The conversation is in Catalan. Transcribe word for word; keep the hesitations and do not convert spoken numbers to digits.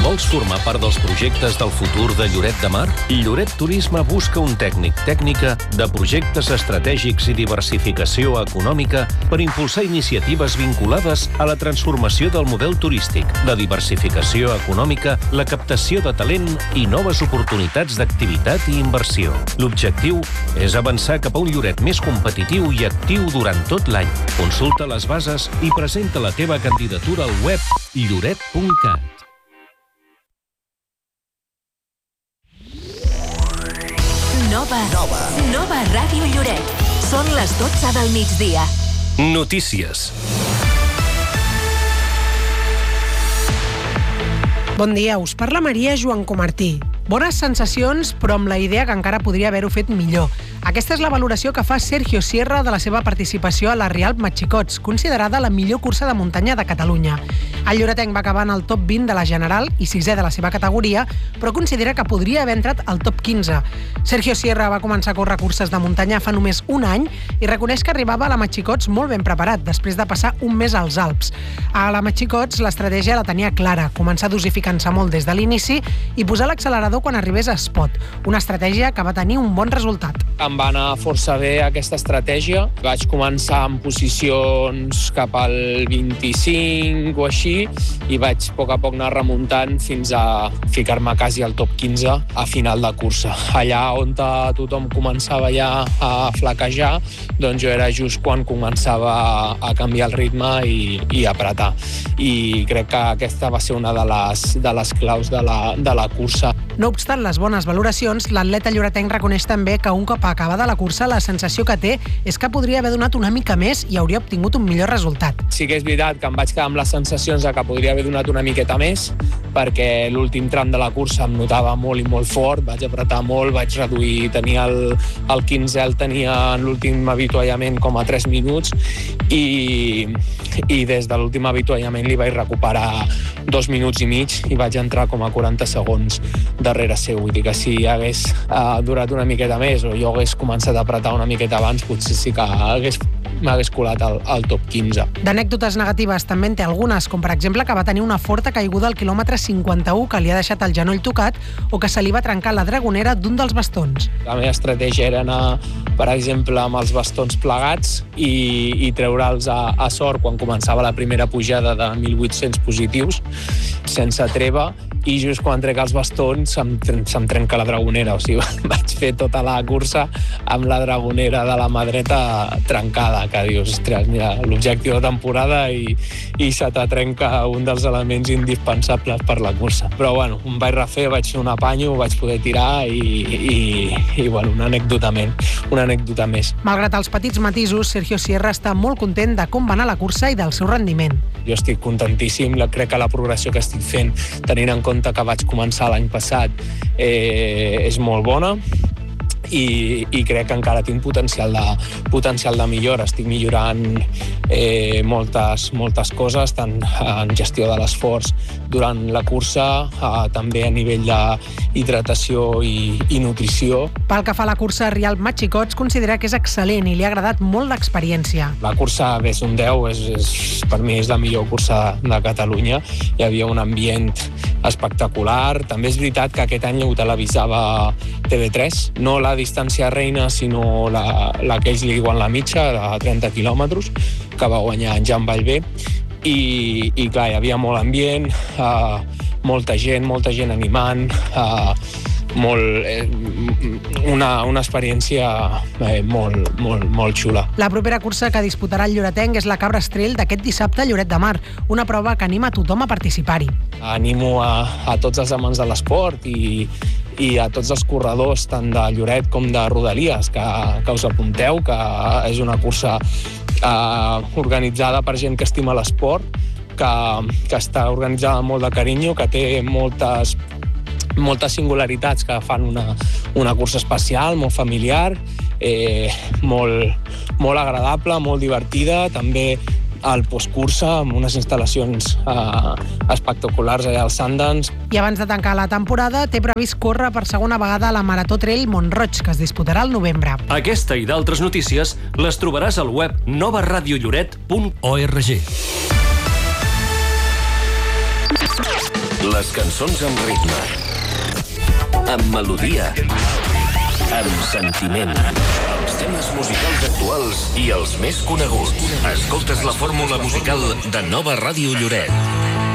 Vols formar part dels projectes del futur de Lloret de Mar? Lloret Turisme busca un tècnic tècnica de projectes estratègics i diversificació econòmica per impulsar iniciatives vinculades a la transformació del model turístic, la diversificació econòmica, la captació de talent i noves oportunitats d'activitat i inversió. L'objectiu és avançar cap a un Lloret més competitiu i actiu durant tot l'any. Consulta les bases i presenta la teva candidatura al web lloret punt cat. Nova. Nova. Nova Ràdio Lloret. Són les dotze del migdia. Notícies. Bon dia, us parla Maria Joan Comartí. Bones sensacions, però amb la idea que encara podria haver-ho fet millor. Aquesta és la valoració que fa Sergio Sierra de la seva participació a la Rialp Matxicots, considerada la millor cursa de muntanya de Catalunya. El lloretenc va acabar en el top vint de la general i sisè de la seva categoria, però considera que podria haver entrat al top quinze. Sergio Sierra va començar a córrer curses de muntanya fa només un any i reconeix que arribava a la Matxicots molt ben preparat, després de passar un mes als Alps. A la Matxicots l'estratègia la tenia clara, començar dosificant-se molt des de l'inici i posar l'accelerador quan arribés a Espot, una estratègia que va tenir un bon resultat. Em va anar força bé aquesta estratègia. Vaig començar en posicions cap al vint-i-cinc o així i vaig a poc a poc anar remuntant fins a ficar-me quasi al top quinze a final de cursa. Allà on tothom començava ja a flaquejar, doncs jo era just quan començava a canviar el ritme i, i apretar. I crec que aquesta va ser una de les, de les claus de la, de la cursa. No obstant les bones valoracions, l'atleta lloretenc reconeix també que un cop acabada la cursa la sensació que té és que podria haver donat una mica més i hauria obtingut un millor resultat. Sí que és veritat que em vaig quedar amb les sensacions de que podria haver donat una miqueta més, perquè l'últim tram de la cursa em notava molt i molt fort, vaig apretar molt, vaig reduir, tenia el, el quinze, el tenia en l'últim avituallament com a tres minuts i, i des de l'últim avituallament li vaig recuperar dos minuts i mig i vaig entrar com a quaranta segons darrere seu. Vull dir que si hagués uh, durat una miqueta més o jo hagués començat a apretar una miqueta abans, potser sí que hagués m'hagués colat al, al top quinze. D'anècdotes negatives també en té algunes, com per exemple que va tenir una forta caiguda al quilòmetre cinquanta-u que li ha deixat el genoll tocat o que se li va trencar la dragonera d'un dels bastons. La meva estratègia era anar, per exemple, amb els bastons plegats i, i treure'ls a, a sort quan començava la primera pujada de mil vuit-cents positius, sense treva, i just quan trec els bastons se'm, se'm trenca la dragonera. O sigui, vaig fer tota la cursa amb la dragonera de la mà dreta trencada, que dius, ostres, mira, l'objectiu de temporada i, i se te trenca un dels elements indispensables per la cursa. Però bueno, em vaig refer, vaig fer un apanyo, vaig poder tirar i, i, i bueno, una anècdota més, una anècdota més. Malgrat els petits matisos, Sergio Sierra està molt content de com va anar la cursa i del seu rendiment. Jo estic contentíssim, crec que la progressió que estic fent, tenint en compte que vaig començar l'any passat, eh, és molt bona. I, i crec que encara tinc potencial de, potencial de millora. Estic millorant eh, moltes, moltes coses, tant en gestió de l'esforç durant la cursa, eh, també a nivell d'hidratació i, i nutrició. Pel que fa a la cursa Rialp Matxicots, considera que és excel·lent i li ha agradat molt l'experiència. La cursa és un deu, és, és, per mi és la millor cursa de Catalunya. Hi havia un ambient espectacular. També és veritat que aquest any ho televisava T V tres, no la distància reina, sinó la, la que ells li diuen la mitja, de trenta quilòmetres, que va guanyar en Jan Vallvé. I, i clar, hi havia molt ambient, eh, molta gent, molta gent animant, eh, molt, eh, una, una experiència eh, molt, molt, molt xula. La propera cursa que disputarà el lloretenc és la Cabra Estrell d'aquest dissabte a Lloret de Mar, una prova que anima a tothom a participar-hi. Animo a, a tots els amants de l'esport i, i a tots els corredors, tant de Lloret com de Rodalies, que, que us apunteu, que és una cursa eh, organitzada per gent que estima l'esport, que, que està organitzada amb molt de carinyo, que té moltes moltes singularitats que fan una, una cursa especial, molt familiar, eh, molt, molt agradable, molt divertida, també al postcursa amb unes instal·lacions eh, espectaculars allà als Sundance. I abans de tancar la temporada, té previst córrer per segona vegada a la Marató Trail Mont-roig, que es disputarà al novembre. Aquesta i d'altres notícies les trobaràs al web nova radio lloret punt org. Les cançons amb ritme, amb melodia, amb sentiment. Els temes musicals actuals i els més coneguts. Escoltes la fórmula musical de Nova Ràdio Lloret.